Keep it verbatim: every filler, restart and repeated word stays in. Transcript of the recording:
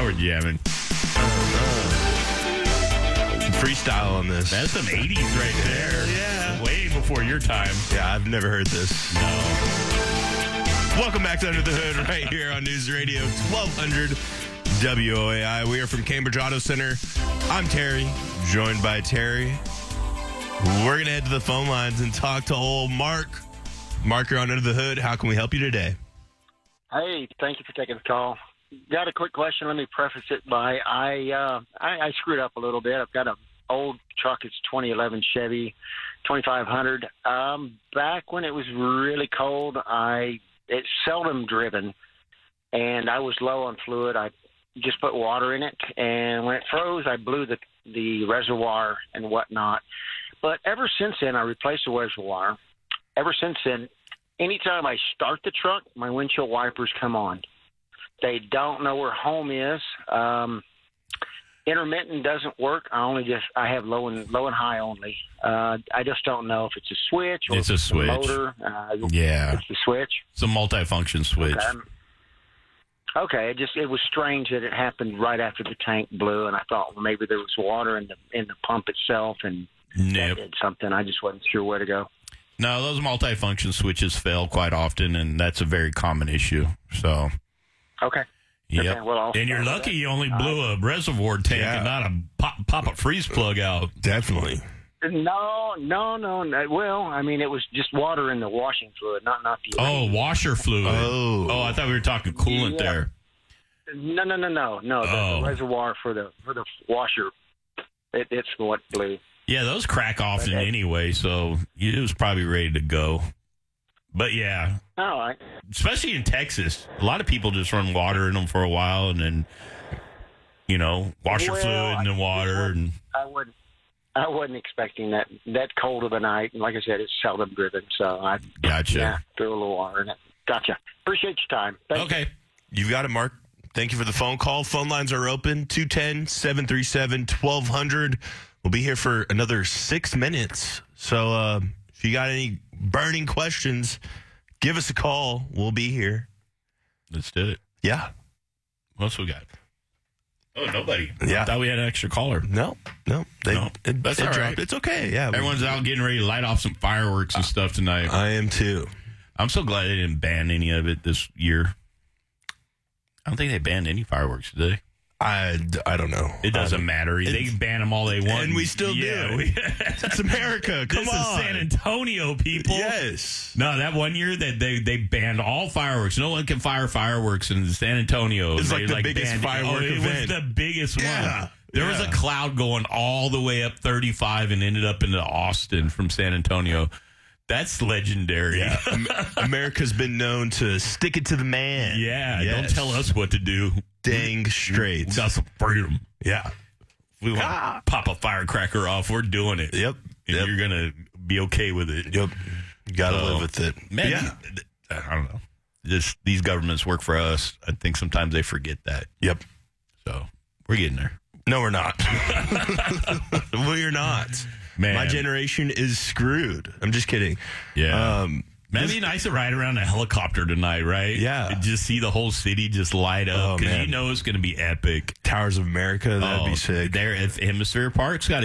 we're jamming. Freestyle on this. That's some eighties right there. Yeah. Way before your time. Yeah, I've never heard this. No. Welcome back to Under the Hood right here on News Radio twelve hundred W O A I. We are from Cambridge Auto Center. I'm Terry, joined by Terry. We're going to head to the phone lines and talk to old Mark. Mark, you're on Under the Hood. How can we help you today? Hey, thank you for taking the call. Got a quick question. Let me preface it by I, uh, I I screwed up a little bit. I've got an old truck. It's twenty eleven Chevy twenty-five hundred. Um, back when it was really cold, I it's seldom driven, and I was low on fluid. I just put water in it, and when it froze, I blew the the reservoir and whatnot. But ever since then, I replaced the reservoir. Ever since then, anytime I start the truck, my windshield wipers come on. They don't know where home is. Um, intermittent doesn't work. I only just I have low and low and high only. Uh, I just don't know if it's a switch or It's if a switch. motor. Uh, Yeah. it's the switch. It's a multifunction switch. Okay. Okay, it just it was strange that it happened right after the tank blew, and I thought well, maybe there was water in the in the pump itself, and Nope. that did something. I just wasn't sure where to go. No, those multifunction switches fail quite often, and that's a very common issue. So, Okay. yep. Okay, well, I'll and you're start with lucky that. you only blew a reservoir tank Yeah. and not a pop, pop a freeze plug out. Definitely. No, no, no, no. Well, I mean, it was just water in the washing fluid, not not the. Oh, washer fluid. Oh. Oh, I thought we were talking coolant Yeah. there. No, no, no, no, no. The, Oh. the reservoir for the for the washer, it, it's what blew. Yeah, those crack often Okay. anyway, so it was probably ready to go. But yeah, All right. especially in Texas, a lot of people just run water in them for a while and then, you know, washer Well, fluid and then I- water. and I wouldn't. I wasn't expecting that that cold of a night, and like I said, it's seldom driven, so I Gotcha. yeah threw a little water in it. Gotcha. Appreciate your time. Thank Okay. You've got it, Mark. Thank you for the phone call. Phone lines are open, two one zero, seven three seven, one two zero zero. We'll be here for another six minutes. So uh, if you got any burning questions, give us a call. We'll be here. Let's do it. Yeah. What else we got? Oh, nobody. Yeah. I thought we had an extra caller. No, no. They, No. It, That's it all dropped. right. It's okay. Yeah. Everyone's out getting ready to light off some fireworks and stuff tonight. I am too. I'm so glad they didn't ban any of it this year. I don't think they banned any fireworks, did they? I, I don't know. It doesn't I don't- matter. They It's- can ban them all they want. And we still yeah, do. We, It's America. Come this on. is San Antonio, people. Yes. No, that one year that they, they banned all fireworks. No one can fire fireworks in San Antonio. It's They, like the biggest banned- firework oh, it event. was the biggest Yeah. one. There was a Yeah. cloud going all the way up thirty-five and ended up into Austin from San Antonio. That's legendary. Yeah. Am- America's been known to stick it to the man. Yeah, Yes. don't tell us what to do. Dang straight. We got some freedom. Yeah. We want Ah. to pop a firecracker off. We're doing it. Yep. And Yep. you're going to be okay with it. Yep. You got to So, live with it. Man, Yeah. th- I don't know. Just these governments work for us. I think sometimes they forget that. Yep. So we're getting there. No, we're not. We're not. Man. My generation is screwed. I'm just kidding. Yeah. Um, Man, it'd be nice to ride around a helicopter tonight, right? Yeah. And just see the whole city just light up. Oh, Because man. you know it's going to be epic. Towers of America, that'd Oh, be sick. There at Hemisphere Park's got